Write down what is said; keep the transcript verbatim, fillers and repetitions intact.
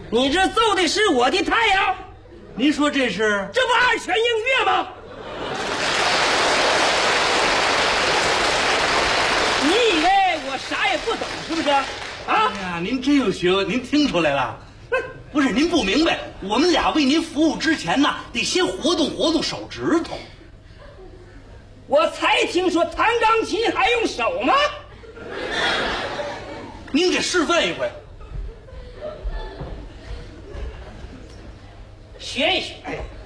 你这奏的是我的太阳。 您说这是？ 这不二泉映月吗？你以为我啥也不懂是不是？啊？ 哎呀，您真有学问，您听出来了？不是您不明白，我们俩为您服务之前呢，得先活动活动手指头。 我才听说弹钢琴还用手吗？ 您给示范一回。 学一学。 哎。